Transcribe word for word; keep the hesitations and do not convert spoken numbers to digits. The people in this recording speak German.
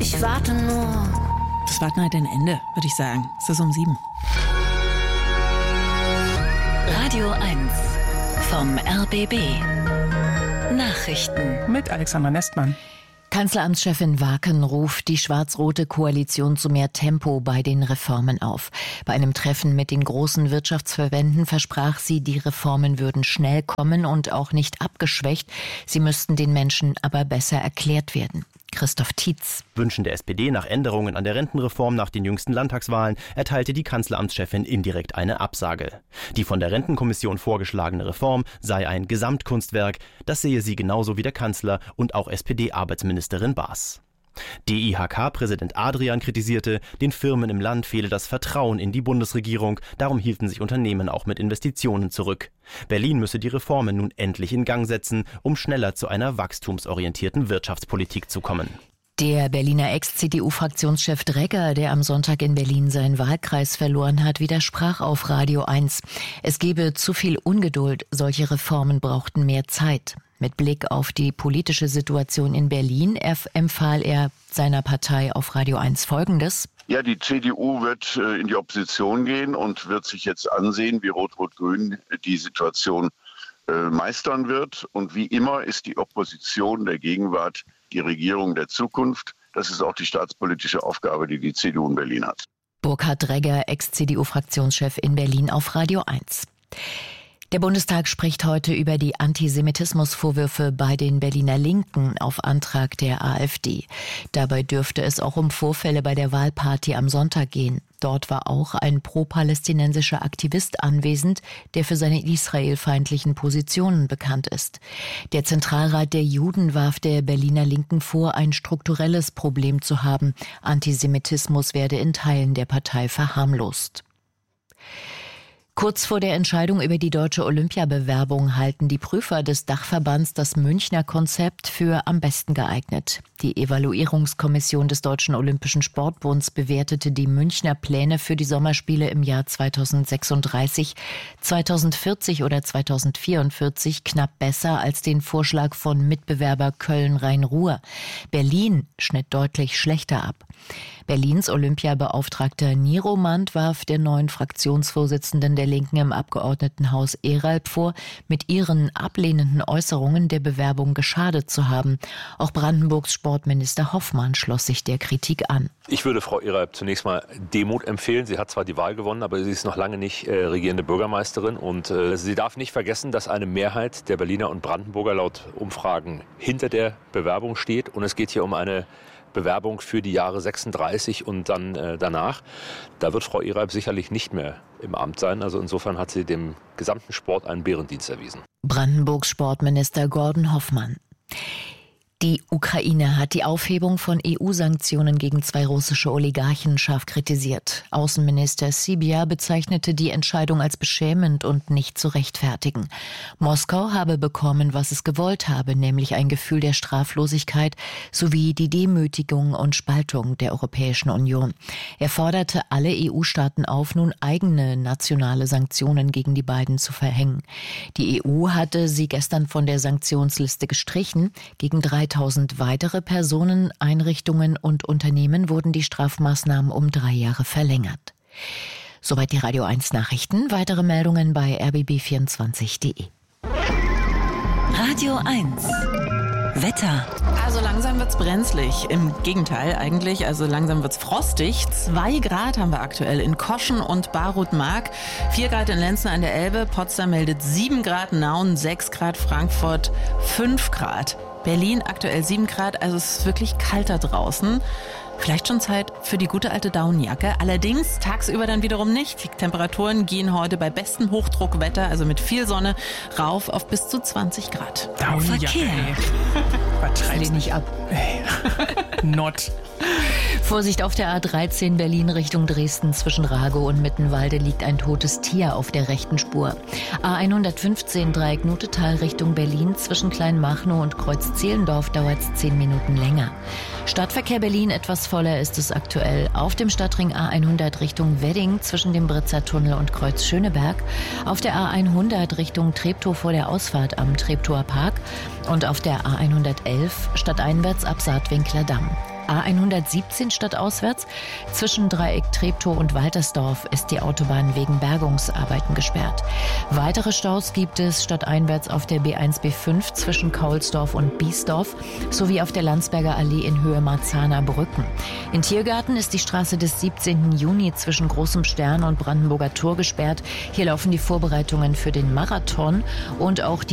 Ich warte nur. Das Warten hat ein Ende, würde ich sagen. Es ist um sieben. Radio eins vom R B B. Nachrichten mit Alexandra Nestmann. Kanzleramtschefin Waken ruft die schwarz-rote Koalition zu mehr Tempo bei den Reformen auf. Bei einem Treffen mit den großen Wirtschaftsverbänden versprach sie, die Reformen würden schnell kommen und auch nicht abgeschwächt. Sie müssten den Menschen aber besser erklärt werden. Christoph Tietz. Wünschen der S P D nach Änderungen an der Rentenreform nach den jüngsten Landtagswahlen erteilte die Kanzleramtschefin indirekt eine Absage. Die von der Rentenkommission vorgeschlagene Reform sei ein Gesamtkunstwerk, das sehe sie genauso wie der Kanzler und auch S P D-Arbeitsministerin Baas. D I H K-Präsident Adrian kritisierte, den Firmen im Land fehle das Vertrauen in die Bundesregierung, darum hielten sich Unternehmen auch mit Investitionen zurück. Berlin müsse die Reformen nun endlich in Gang setzen, um schneller zu einer wachstumsorientierten Wirtschaftspolitik zu kommen. Der Berliner Ex-C D U-Fraktionschef Dregger, der am Sonntag in Berlin seinen Wahlkreis verloren hat, widersprach auf Radio eins. Es gebe zu viel Ungeduld, solche Reformen brauchten mehr Zeit. Mit Blick auf die politische Situation in Berlin empfahl er seiner Partei auf Radio eins Folgendes. Ja, die C D U wird äh, in die Opposition gehen und wird sich jetzt ansehen, wie Rot-Rot-Grün die Situation äh, meistern wird. Und wie immer ist die Opposition der Gegenwart die Regierung der Zukunft. Das ist auch die staatspolitische Aufgabe, die die C D U in Berlin hat. Burkhard Dregger, Ex-C D U-Fraktionschef in Berlin auf Radio eins. Der Bundestag spricht heute über die Antisemitismusvorwürfe bei den Berliner Linken auf Antrag der AfD. Dabei dürfte es auch um Vorfälle bei der Wahlparty am Sonntag gehen. Dort war auch ein pro-palästinensischer Aktivist anwesend, der für seine israelfeindlichen Positionen bekannt ist. Der Zentralrat der Juden warf der Berliner Linken vor, ein strukturelles Problem zu haben. Antisemitismus werde in Teilen der Partei verharmlost. Kurz vor der Entscheidung über die deutsche Olympiabewerbung halten die Prüfer des Dachverbands das Münchner Konzept für am besten geeignet. Die Evaluierungskommission des Deutschen Olympischen Sportbunds bewertete die Münchner Pläne für die Sommerspiele im Jahr zweitausendsechsunddreißig, zweitausendvierzig oder zweitausendvierundvierzig knapp besser als den Vorschlag von Mitbewerber Köln-Rhein-Ruhr. Berlin schnitt deutlich schlechter ab. Berlins Olympiabeauftragter Niromand warf der neuen Fraktionsvorsitzenden der Linken im Abgeordnetenhaus Eralb vor, mit ihren ablehnenden Äußerungen der Bewerbung geschadet zu haben. Auch Brandenburgs Sportminister Hoffmann schloss sich der Kritik an. Ich würde Frau Eralb zunächst mal Demut empfehlen. Sie hat zwar die Wahl gewonnen, aber sie ist noch lange nicht äh, regierende Bürgermeisterin. Und äh, sie darf nicht vergessen, dass eine Mehrheit der Berliner und Brandenburger laut Umfragen hinter der Bewerbung steht. Und es geht hier um eine Bewerbung für die Jahre sechsunddreißig und dann äh, danach. Da wird Frau Eralb sicherlich nicht mehr im Amt sein. Also insofern hat sie dem gesamten Sport einen Bärendienst erwiesen. Brandenburgs Sportminister Gordon Hoffmann. Die Ukraine hat die Aufhebung von E U-Sanktionen gegen zwei russische Oligarchen scharf kritisiert. Außenminister Sybiha bezeichnete die Entscheidung als beschämend und nicht zu rechtfertigen. Moskau habe bekommen, was es gewollt habe, nämlich ein Gefühl der Straflosigkeit sowie die Demütigung und Spaltung der Europäischen Union. Er forderte alle E U-Staaten auf, nun eigene nationale Sanktionen gegen die beiden zu verhängen. Die E U hatte sie gestern von der Sanktionsliste gestrichen. Gegen dreitausend weitere Personen, Einrichtungen und Unternehmen wurden die Strafmaßnahmen um drei Jahre verlängert. Soweit die Radio eins Nachrichten. Weitere Meldungen bei r b b vierundzwanzig punkt d e. Radio eins Wetter. Also langsam wird's brenzlig. Im Gegenteil eigentlich, also langsam wird's frostig. Zwei Grad haben wir aktuell in Koschen und Barut-Mark. Vier Grad in Lenzner an der Elbe. Potsdam meldet sieben Grad, Nauen sechs Grad, Frankfurt fünf Grad. Berlin aktuell sieben Grad, also es ist wirklich kalt da draußen. Vielleicht schon Zeit für die gute alte Daunenjacke. Allerdings tagsüber dann wiederum nicht. Die Temperaturen gehen heute bei bestem Hochdruckwetter, also mit viel Sonne, rauf auf bis zu zwanzig Grad. Daunenjacke. Vertreib nicht ab. Hey. Not. Vorsicht auf der A dreizehn Berlin Richtung Dresden. Zwischen Ragow und Mittenwalde liegt ein totes Tier auf der rechten Spur. A hundertfünfzehn Dreieck Nutetal Richtung Berlin. Zwischen Kleinmachnow und Kreuz-Zehlendorf dauert es zehn Minuten länger. Stadtverkehr Berlin etwas voller ist es aktuell. Auf dem Stadtring A hundert Richtung Wedding zwischen dem Britzer Tunnel und Kreuz Schöneberg. Auf der A hundert Richtung Treptow vor der Ausfahrt am Treptower Park. Und auf der A hundertelf stadteinwärts ab Saatwinkler Damm. A hundertsiebzehn stadtauswärts. Zwischen Dreieck Treptow und Waltersdorf ist die Autobahn wegen Bergungsarbeiten gesperrt. Weitere Staus gibt es stadteinwärts auf der B eins B fünf zwischen Kaulsdorf und Biesdorf sowie auf der Landsberger Allee in Höhe Marzahner Brücken. In Tiergarten ist die Straße des siebzehnten Juni zwischen Großem Stern und Brandenburger Tor gesperrt. Hier laufen die Vorbereitungen für den Marathon und auch die